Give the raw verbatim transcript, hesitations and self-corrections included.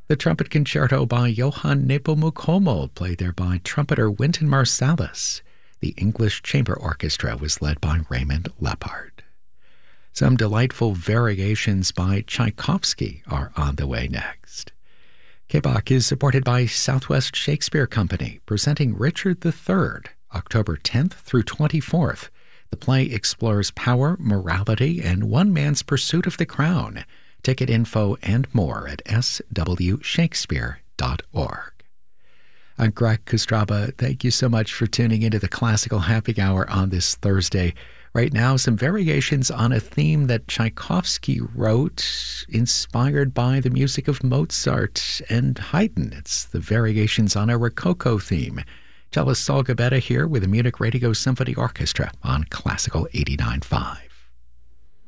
The Trumpet Concerto by Johann Nepomuk Hummel, played there by trumpeter Wynton Marsalis. The English Chamber Orchestra was led by Raymond Lepard. Some delightful variations by Tchaikovsky are on the way next. K B O C is supported by Southwest Shakespeare Company, presenting Richard the Third, October tenth through twenty-fourth. The play explores power, morality, and one man's pursuit of the crown. Ticket info and more at s w shakespeare dot org. I'm Greg Kostraba. Thank you so much for tuning into the Classical Happy Hour on this Thursday. Right now, some variations on a theme that Tchaikovsky wrote, inspired by the music of Mozart and Haydn. It's the variations on a Rococo theme. Cellist Saul Gabetta here with the Munich Radio Symphony Orchestra on Classical eighty-nine point five.